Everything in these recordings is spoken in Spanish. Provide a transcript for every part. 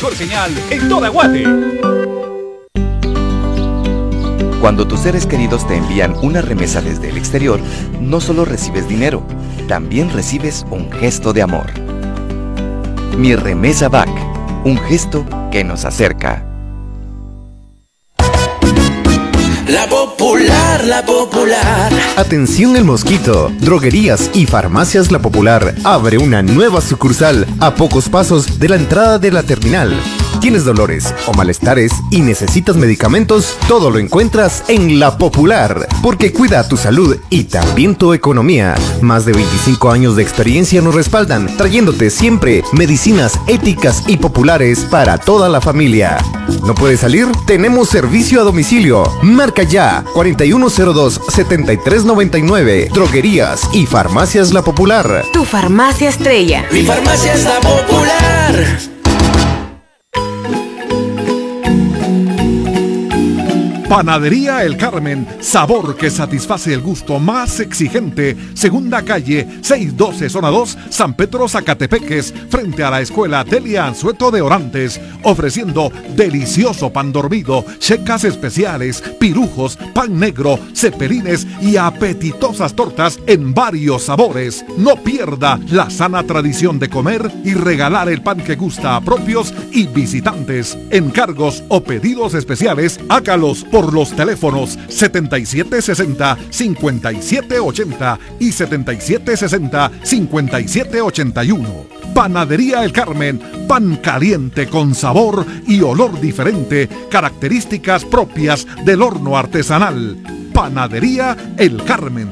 mejor señal en toda Guate. Cuando tus seres queridos te envían una remesa desde el exterior, no solo recibes dinero, también recibes un gesto de amor. Mi Remesa Back, un gesto que nos acerca. La Popular, La Popular. Atención El Mosquito, Droguerías y Farmacias La Popular abre una nueva sucursal a pocos pasos de la entrada de la terminal. ¿Tienes dolores o malestares y necesitas medicamentos? Todo lo encuentras en La Popular, porque cuida tu salud y también tu economía. Más de 25 años de experiencia nos respaldan, trayéndote siempre medicinas éticas y populares para toda la familia. ¿No puedes salir? Tenemos servicio a domicilio. Marca ya 4102-7399. Droguerías y Farmacias La Popular. Tu farmacia estrella. Mi farmacia es La Popular. Panadería El Carmen, sabor que satisface el gusto más exigente. Segunda calle, 612 zona 2, San Pedro Zacatepeques, frente a la escuela Delia Anzueto de Orantes, ofreciendo delicioso pan dormido, checas especiales, pirujos, pan negro, cepelines y apetitosas tortas en varios sabores. No pierda la sana tradición de comer y regalar el pan que gusta a propios y visitantes. Encargos o pedidos especiales, hágalos por los teléfonos 7760-5780 y 7760-5781. Panadería El Carmen, pan caliente con sabor y olor diferente, características propias del horno artesanal. Panadería El Carmen.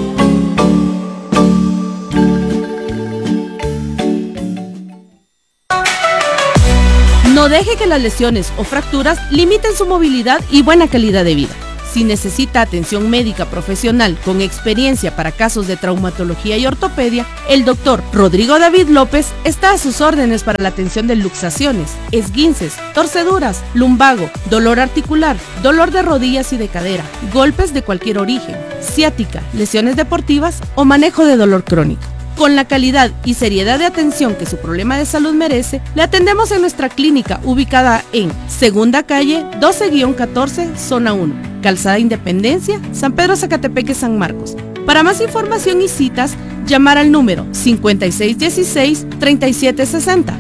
No deje que las lesiones o fracturas limiten su movilidad y buena calidad de vida. Si necesita atención médica profesional con experiencia para casos de traumatología y ortopedia, el doctor Rodrigo David López está a sus órdenes para la atención de luxaciones, esguinces, torceduras, lumbago, dolor articular, dolor de rodillas y de cadera, golpes de cualquier origen, ciática, lesiones deportivas o manejo de dolor crónico. Con la calidad y seriedad de atención que su problema de salud merece, le atendemos en nuestra clínica ubicada en Segunda Calle 12-14, Zona 1, Calzada Independencia, San Pedro Zacatepeque, San Marcos. Para más información y citas, llamar al número 5616-3760,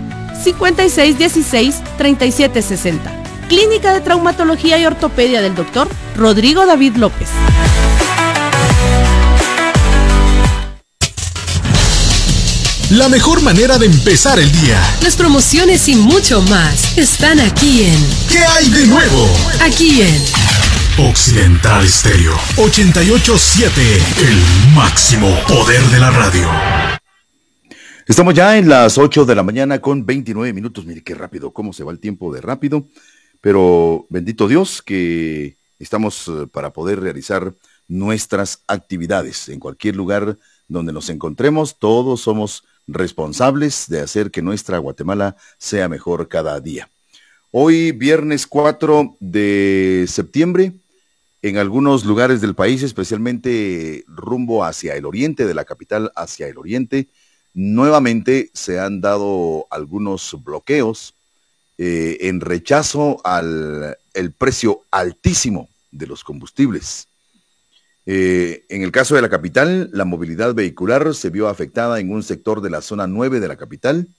5616-3760. Clínica de Traumatología y Ortopedia del Dr. Rodrigo David López. La mejor manera de empezar el día. Las promociones y mucho más están aquí en ¿Qué hay de nuevo? Aquí en Occidental Stereo 88.7, el máximo poder de la radio. Estamos ya en las 8 de la mañana con 29 minutos. Mire qué rápido, cómo se va el tiempo de rápido. Pero bendito Dios que estamos para poder realizar nuestras actividades en cualquier lugar donde nos encontremos. Todos somos responsables de hacer que nuestra Guatemala sea mejor cada día. Hoy, viernes 4 de septiembre, en algunos lugares del país, especialmente rumbo hacia el oriente, de la capital hacia el oriente, nuevamente se han dado algunos bloqueos en rechazo al el precio altísimo de los combustibles. En el caso de la capital, la movilidad vehicular se vio afectada en un sector de la zona 9 de la capital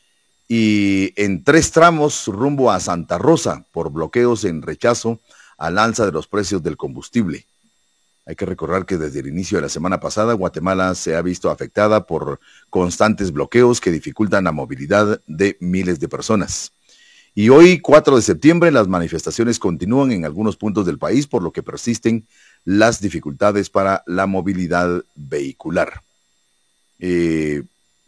y en 3 tramos rumbo a Santa Rosa por bloqueos en rechazo al alza de los precios del combustible. Hay que recordar que desde el inicio de la semana pasada, Guatemala se ha visto afectada por constantes bloqueos que dificultan la movilidad de miles de personas. Y hoy, 4 de septiembre, las manifestaciones continúan en algunos puntos del país, por lo que persisten las dificultades para la movilidad vehicular. De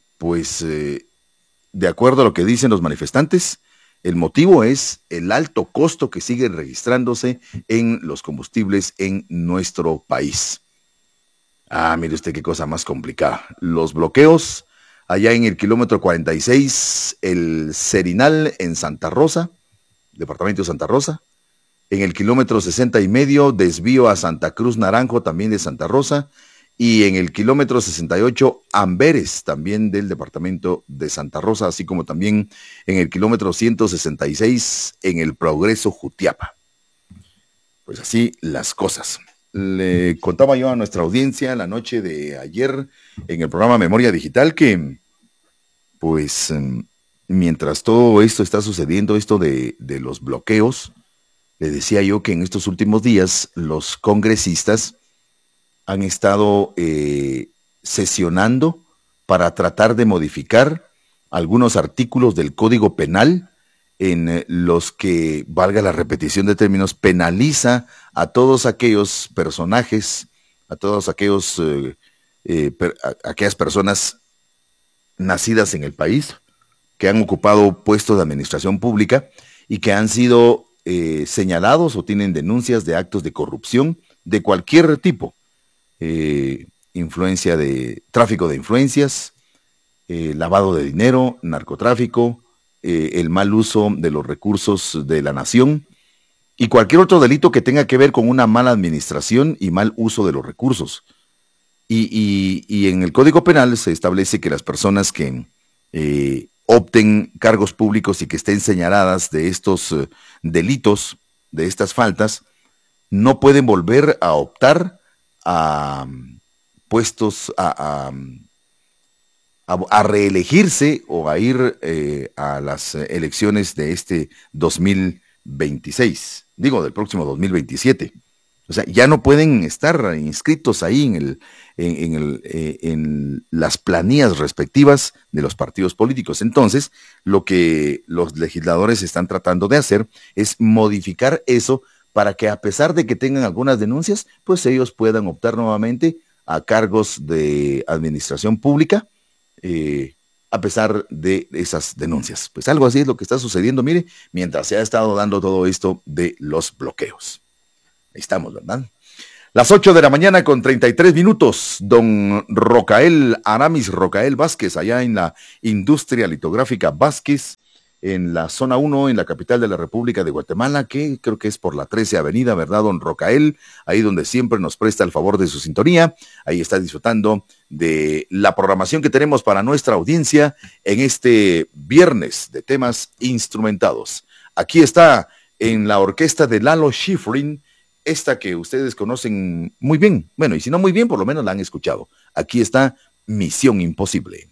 acuerdo a lo que dicen los manifestantes, el motivo es el alto costo que sigue registrándose en los combustibles en nuestro país. Mire usted qué cosa más complicada. Los bloqueos allá en el kilómetro 46, el Serinal en Santa Rosa, departamento de Santa Rosa. En el kilómetro 60 y medio, desvío a Santa Cruz Naranjo, también de Santa Rosa. y en el kilómetro 68 Amberes, también del departamento de Santa Rosa, así como también en el kilómetro 166 en el Progreso Jutiapa. Pues así las cosas. Le contaba yo a nuestra audiencia la noche de ayer en el programa Memoria Digital que, pues, mientras todo esto está sucediendo, esto de los bloqueos, le decía yo que en estos últimos días los congresistas han estado sesionando para tratar de modificar algunos artículos del Código Penal en los que, valga la repetición de términos, penaliza a todos aquellos personajes, a todos aquellos aquellas personas nacidas en el país, que han ocupado puestos de administración pública y que han sido señalados o tienen denuncias de actos de corrupción de cualquier tipo. Influencia de tráfico de influencias, lavado de dinero, narcotráfico, el mal uso de los recursos de la nación y cualquier otro delito que tenga que ver con una mala administración y mal uso de los recursos. Y en el Código Penal se establece que las personas que opten cargos públicos y que estén señaladas de estos delitos, de estas faltas, no pueden volver a optar a puestos, a reelegirse o a ir a las elecciones de este 2026, del próximo 2027. O sea, ya no pueden estar inscritos ahí en las planillas respectivas de los partidos políticos. Entonces, lo que los legisladores están tratando de hacer es modificar eso para que, a pesar de que tengan algunas denuncias, pues ellos puedan optar nuevamente a cargos de administración pública, a pesar de esas denuncias. Pues algo así es lo que está sucediendo, mire, mientras se ha estado dando todo esto de los bloqueos. Ahí estamos, ¿verdad? Las 8 de la mañana con 33 minutos. Don Rocael Aramis Rocael Vázquez, allá en la industria litográfica Vázquez, en la zona 1, en la capital de la República de Guatemala, que creo que es por la 13 Avenida, ¿verdad, don Rocael? Ahí donde siempre nos presta el favor de su sintonía. Ahí está disfrutando de la programación que tenemos para nuestra audiencia en este viernes de temas instrumentados. Aquí está en la orquesta de Lalo Schifrin, esta que ustedes conocen muy bien. Bueno, y si no muy bien, por lo menos la han escuchado. Aquí está Misión Imposible.